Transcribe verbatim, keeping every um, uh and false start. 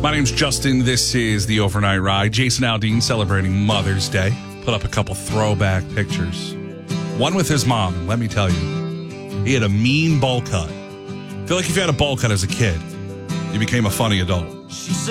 My name's Justin. This is the Overnight Ride. Jason Aldean celebrating Mother's Day. Put up a couple throwback pictures. One with his mom, and let me tell you, he had a mean bowl cut. I feel like if you had a bowl cut as a kid, you became a funny adult.